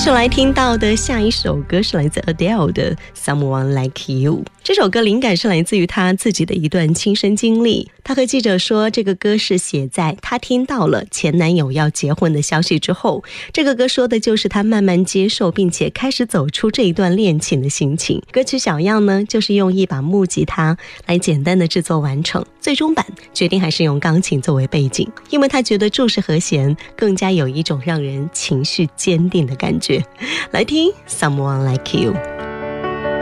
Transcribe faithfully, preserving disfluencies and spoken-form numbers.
首来听到的下一首歌是来自 Adele 的 Someone Like You。 这首歌灵感是来自于她自己的一段亲身经历。她和记者说，这个歌是写在她听到了前男友要结婚的消息之后。这个歌说的就是她慢慢接受并且开始走出这一段恋情的心情。歌曲小样呢，就是用一把木吉他来简单的制作完成，最终版决定还是用钢琴作为背景，因为她觉得注释和弦更加有一种让人情绪坚定的感觉。来听 Someone Like You。